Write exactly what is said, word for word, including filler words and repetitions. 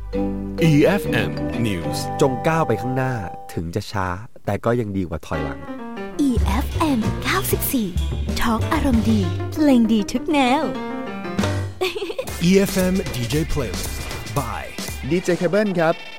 อี เอฟ เอ็ม News จงก้าวไปข้างหน้าถึงจะช้าแต่ก็ยังดีกว่าถอยหลังอี เอฟ เอ็ม เก้าสิบสี่ Talk อารมณ์ดีเพลงดีทุกแนวอี เอฟ เอ็ม ดี เจ Playlist by ดี เจ Cable ครับ